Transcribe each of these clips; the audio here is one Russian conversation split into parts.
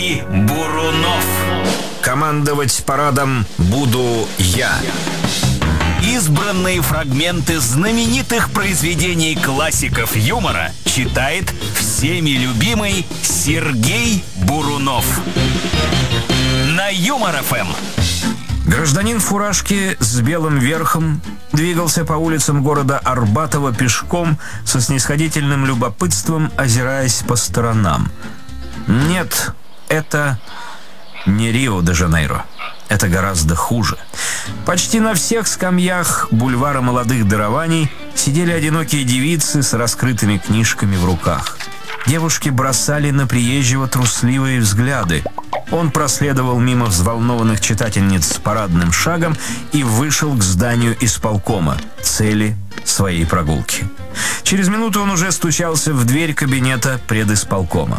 И Бурунов. Командовать парадом буду я. Избранные фрагменты знаменитых произведений классиков юмора читает всеми любимый Сергей Бурунов. На Юмор-ФМ. Гражданин в фуражке с белым верхом двигался по улицам города Арбатова пешком со снисходительным любопытством, озираясь по сторонам. Нет, это не Рио-де-Жанейро. Это гораздо хуже. Почти на всех скамьях бульвара молодых дарований сидели одинокие девицы с раскрытыми книжками в руках. Девушки бросали на приезжего трусливые взгляды. Он проследовал мимо взволнованных читательниц парадным шагом и вышел к зданию исполкома, цели своей прогулки. Через минуту он уже стучался в дверь кабинета предисполкома.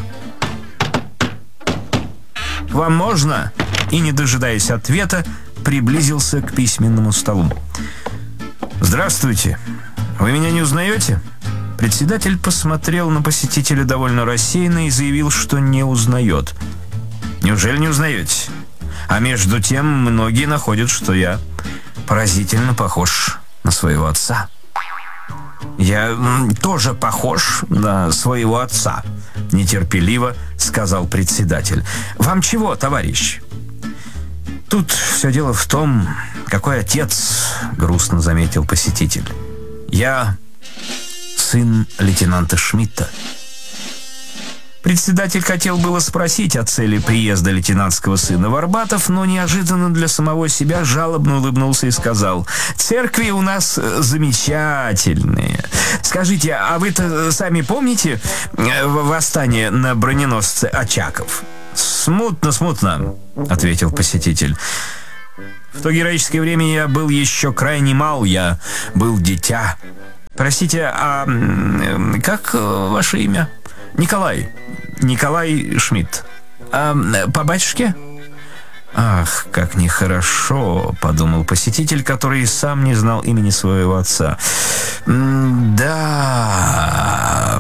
«Вам можно?» И, не дожидаясь ответа, приблизился к письменному столу. «Здравствуйте. Вы меня не узнаете?» Председатель посмотрел на посетителя довольно рассеянно и заявил, что не узнает. «Неужели не узнаете? А между тем многие находят, что я поразительно похож на своего отца». «Я тоже похож на своего отца», — нетерпеливо сказал председатель. «Вам чего, товарищ?» «Тут все дело в том, какой отец», — грустно заметил посетитель. «Я сын лейтенанта Шмидта». Председатель хотел было спросить о цели приезда лейтенантского сына в Арбатов, но неожиданно для самого себя жалобно улыбнулся и сказал: «Церкви у нас замечательные. Скажите, а вы-то сами помните восстание на броненосце Очаков?» «Смутно», — ответил посетитель. «В то героическое время я был еще крайне мал, я был дитя. Простите, а как ваше имя?» Николай Шмидт. «А по батюшке?» «Ах, как нехорошо», — подумал посетитель, который сам не знал имени своего отца. «Да...»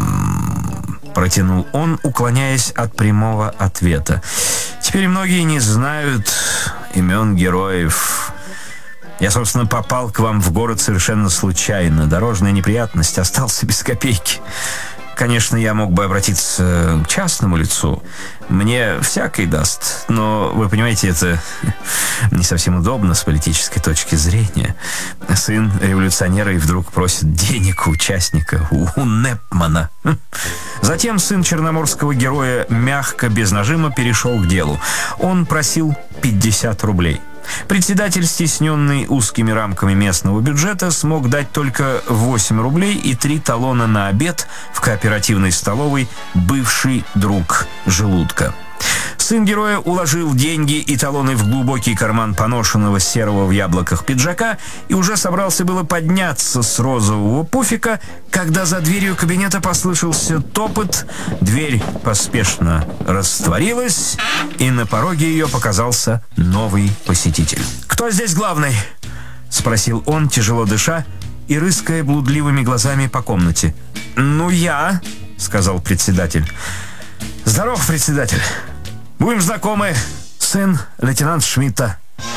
— протянул он, уклоняясь от прямого ответа. «Теперь многие не знают имен героев. Я, собственно, попал к вам в город совершенно случайно. Дорожная неприятность, остался без копейки. Конечно, я мог бы обратиться к частному лицу. Мне всякий даст. Но, вы понимаете, это не совсем удобно с политической точки зрения. Сын революционера и вдруг просит денег у участника, у Непмана». Затем сын черноморского героя мягко, без нажима, перешел к делу. Он просил 50 рублей. Председатель, стесненный узкими рамками местного бюджета, смог дать только 8 рублей и 3 талона на обед в кооперативной столовой «Бывший друг желудка». Сын героя уложил деньги и талоны в глубокий карман поношенного серого в яблоках пиджака и уже собрался было подняться с розового пуфика, когда за дверью кабинета послышался топот, дверь поспешно растворилась, и на пороге ее показался новый посетитель. «Кто здесь главный?» — спросил он, тяжело дыша и рыская блудливыми глазами по комнате. «Ну, я», — сказал председатель. «Здоров, председатель. Будем знакомы. Сын лейтенанта Шмидта».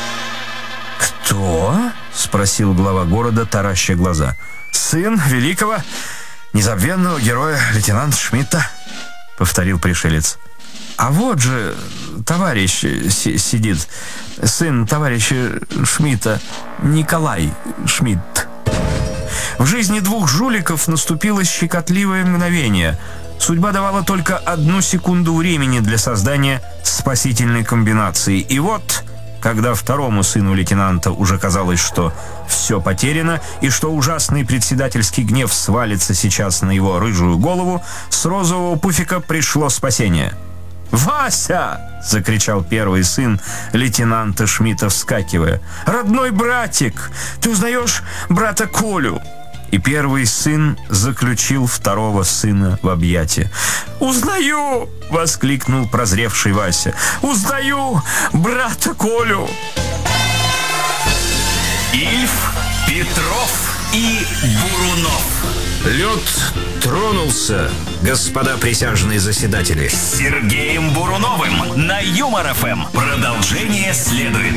«Кто?» — спросил глава города, тараща глаза. «Сын великого, незабвенного героя лейтенанта Шмидта», — повторил пришелец. «А вот же товарищ сидит, сын товарища Шмидта, Николай Шмидт». В жизни двух жуликов наступило щекотливое мгновение. Судьба давала только 1 секунду времени для создания спасительной комбинации. И вот, когда второму сыну лейтенанта уже казалось, что все потеряно, и что ужасный председательский гнев свалится сейчас на его рыжую голову, с розового пуфика пришло спасение. «Вася!» — закричал первый сын лейтенанта Шмидта, вскакивая. «Родной братик! Ты узнаешь брата Колю?» И первый сын заключил второго сына в объятия. «Узнаю!» — воскликнул прозревший Вася. «Узнаю брата Колю!» Ильф, Петров и Бурунов. Лед тронулся, господа присяжные заседатели. С Сергеем Буруновым на Юмор ФМ. Продолжение следует.